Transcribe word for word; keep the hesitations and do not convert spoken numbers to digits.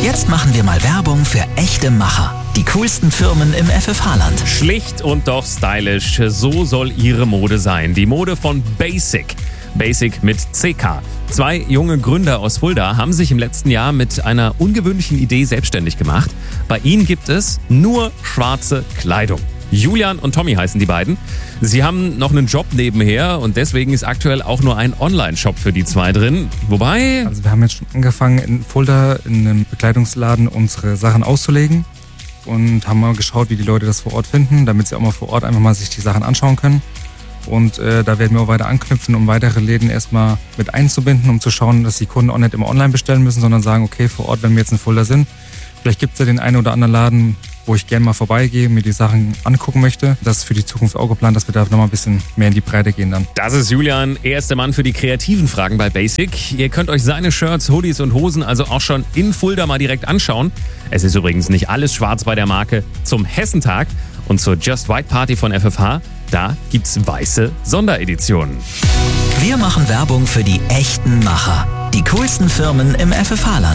Jetzt machen wir mal Werbung für echte Macher. Die coolsten Firmen im F F H-Land. Schlicht und doch stylisch, so soll ihre Mode sein. Die Mode von Basic. Basic mit C K. Zwei junge Gründer aus Fulda haben sich im letzten Jahr mit einer ungewöhnlichen Idee selbstständig gemacht. Bei ihnen gibt es nur schwarze Kleidung. Julian und Tommy heißen die beiden. Sie haben noch einen Job nebenher und deswegen ist aktuell auch nur ein Online-Shop für die zwei drin. Wobei... Also wir haben jetzt schon angefangen, in Fulda in einem Bekleidungsladen unsere Sachen auszulegen und haben mal geschaut, wie die Leute das vor Ort finden, damit sie auch mal vor Ort einfach mal sich die Sachen anschauen können. Und äh, da werden wir auch weiter anknüpfen, um weitere Läden erstmal mit einzubinden, um zu schauen, dass die Kunden auch nicht immer online bestellen müssen, sondern sagen, okay, vor Ort, wenn wir jetzt in Fulda sind, vielleicht gibt es ja den einen oder anderen Laden, wo ich gerne mal vorbeigehe, mir die Sachen angucken möchte. Das ist für die Zukunft auch geplant, dass wir da nochmal ein bisschen mehr in die Breite gehen dann. Das ist Julian, er ist der Mann für die kreativen Fragen bei Basic. Ihr könnt euch seine Shirts, Hoodies und Hosen also auch schon in Fulda mal direkt anschauen. Es ist übrigens nicht alles schwarz bei der Marke. Zum Hessentag und zur Just White Party von F F H, da gibt's weiße Sondereditionen. Wir machen Werbung für die echten Macher. Die coolsten Firmen im F F H-Land.